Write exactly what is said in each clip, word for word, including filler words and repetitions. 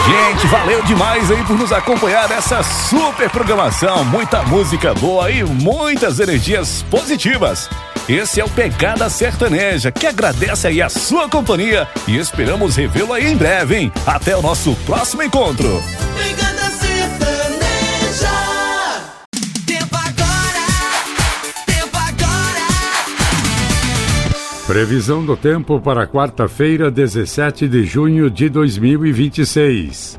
Gente, valeu demais aí por nos acompanhar nessa super programação. Muita música boa e muitas energias positivas. Esse é o Pegada Sertaneja, que agradece aí a sua companhia e esperamos revê-lo aí em breve, hein? Até o nosso próximo encontro. Pegada Sertaneja. Tempo agora, tempo agora. Previsão do tempo para quarta-feira, dezessete de junho de dois mil e vinte e seis.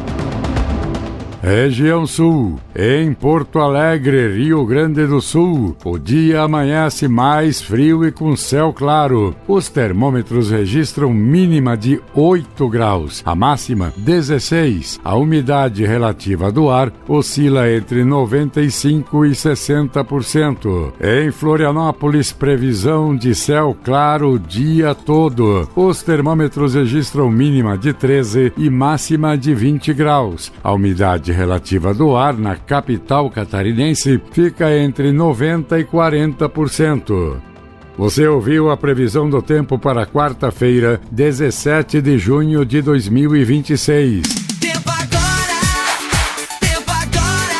Região Sul. Em Porto Alegre, Rio Grande do Sul, o dia amanhece mais frio e com céu claro. Os termômetros registram mínima de oito graus, a máxima dezesseis. A umidade relativa do ar oscila entre noventa e cinco por cento e sessenta por cento. Em Florianópolis, previsão de céu claro o dia todo. Os termômetros registram mínima de treze e máxima de vinte graus. A umidade relativa do ar na capital catarinense fica entre noventa e quarenta por cento. Você ouviu a previsão do tempo para quarta-feira, dezessete de junho de dois mil e vinte e seis. Tempo agora, tempo agora.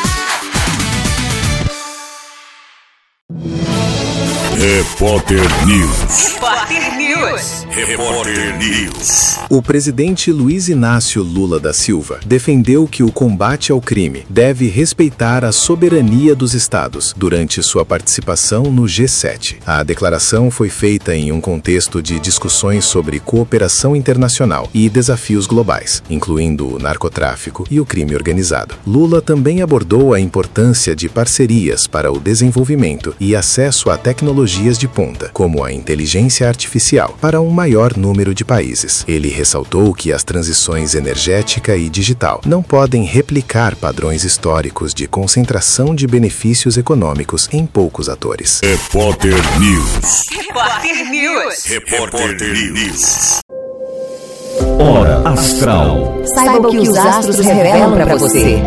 Repórter News. Repórter News. Repórter News. O presidente Luiz Inácio Lula da Silva defendeu que o combate ao crime deve respeitar a soberania dos estados durante sua participação no G sete. A declaração foi feita em um contexto de discussões sobre cooperação internacional e desafios globais, incluindo o narcotráfico e o crime organizado. Lula também abordou a importância de parcerias para o desenvolvimento e acesso a tecnologias de ponta, como a inteligência artificial, para um maior número de países. Ele ressaltou que as transições energética e digital não podem replicar padrões históricos de concentração de benefícios econômicos em poucos atores. Repórter News. Repórter News. Repórter News. Hora Astral. Saiba o que os astros revelam para você.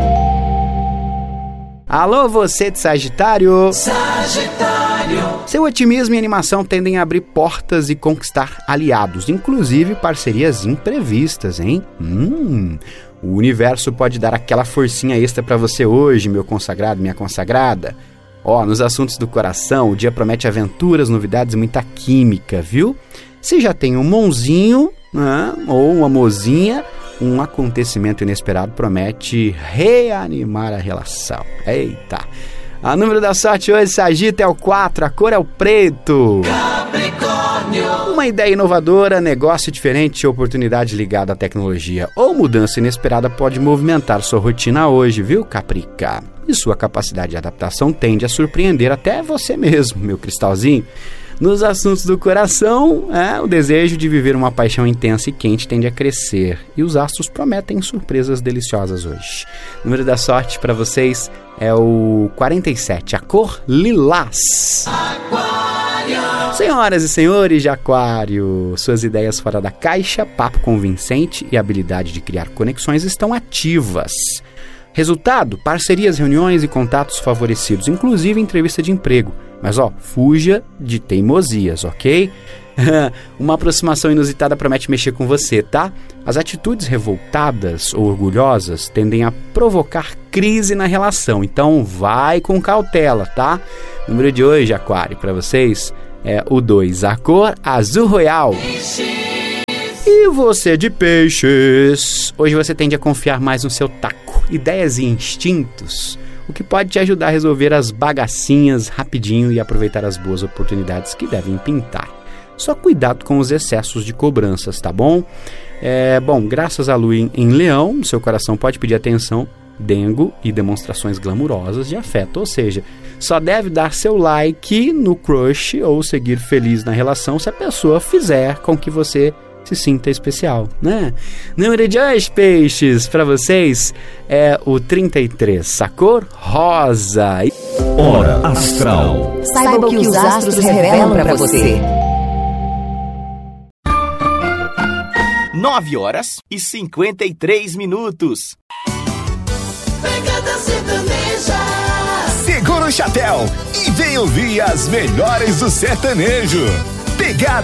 Alô, você de Sagitário! Sagitário. Seu otimismo e animação tendem a abrir portas e conquistar aliados, inclusive parcerias imprevistas, hein? Hum, o universo pode dar aquela forcinha extra para você hoje, meu consagrado, minha consagrada. Ó, nos assuntos do coração, o dia promete aventuras, novidades e muita química, viu? Se já tem um mãozinho, né, ou uma mozinha, um acontecimento inesperado promete reanimar a relação. Eita! A número da sorte hoje, Sagita, é o quatro, a cor é o preto. Capricórnio. Uma ideia inovadora, negócio diferente, oportunidade ligada à tecnologia ou mudança inesperada pode movimentar sua rotina hoje, viu, Caprica? E sua capacidade de adaptação tende a surpreender até você mesmo, meu cristalzinho. Nos assuntos do coração, é, o desejo de viver uma paixão intensa e quente tende a crescer. E os astros prometem surpresas deliciosas hoje. O número da sorte para vocês é o quarenta e sete, a cor lilás. Aquário. Senhoras e senhores de Aquário, suas ideias fora da caixa, papo convincente e habilidade de criar conexões estão ativas. Resultado, parcerias, reuniões e contatos favorecidos, inclusive entrevista de emprego. Mas ó, fuja de teimosias, ok? Uma aproximação inusitada promete mexer com você, tá? As atitudes revoltadas ou orgulhosas tendem a provocar crise na relação, então vai com cautela, tá? O número de hoje, Aquário, para vocês é o dois, a cor azul royal. E você de peixes, hoje você tende a confiar mais no seu taco, ideias e instintos, o que pode te ajudar a resolver as bagacinhas rapidinho e aproveitar as boas oportunidades que devem pintar. Só cuidado com os excessos de cobranças, tá bom? É, bom, graças à lua em, em leão, seu coração pode pedir atenção, dengo e demonstrações glamurosas de afeto, ou seja, só deve dar seu like no crush ou seguir feliz na relação se a pessoa fizer com que você se sinta especial, né? Número de hoje, peixes, para vocês é o trinta e três, a cor rosa. Hora Astral. Saiba o que os astros revelam para você. nove horas e cinquenta e três minutos. Pegada Sertaneja. Segura o chapéu e vem ouvir as melhores do sertanejo. Pegada